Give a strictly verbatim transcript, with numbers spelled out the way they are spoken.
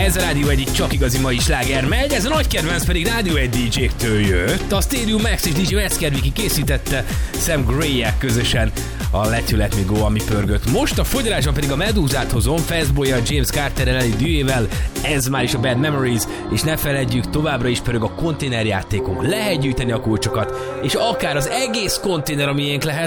Ez a Rádió egy csak igazi mai sláger megy, ez a nagy kedvenc pedig Rádió egy dé dzséktől jött. A Stadium Max és dé dzsé Veszkerviki készítette Sam Gray-jel közösen a Let You Let Me Go, ami pörgött. Most a fogyalásban pedig a Medúzát hozom, Fastboy-a James Carter elleni dühével, ez már is a Bad Memories, és ne feledjük, továbbra is pörög a konténerjátékunk. Lehet gyűjteni a kulcsokat, és akár az egész konténer, ami miénk lehet,